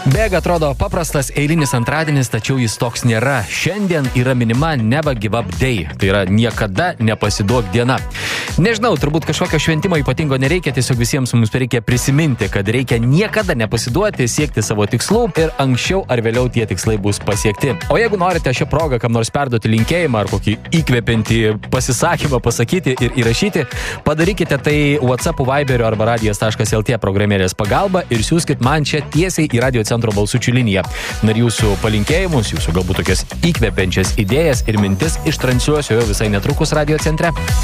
Bėga atrodo paprastas eilinis antradienis, tačiau jis toks nėra. Šiandien yra minima Never Give Up Day, tai yra niekada nepasiduok diena. Nežinau, turbūt kažkokio šventimo ypatingo nereikia, tiesiog visiems mums reikia prisiminti, kad reikia niekada nepasiduoti, siekti savo tikslų ir anksčiau ar vėliau tie tikslai bus pasiekti. O jeigu norite šią progą kam nors perduoti linkėjimą ar kokį įkvepiantį pasisakymą pasakyti ir įrašyti, padarykite tai WhatsApp, Viberio arba radijas.lt programėlės pagalba ir siųskit man čia tiesiai į Radio Centro balsučių liniją. Ir jūsų palinkėjimus, jūsų galbūt tokias įkvepiančias idėjas ir mintis ištransliuosiu jau visai netrukus Radio Centre.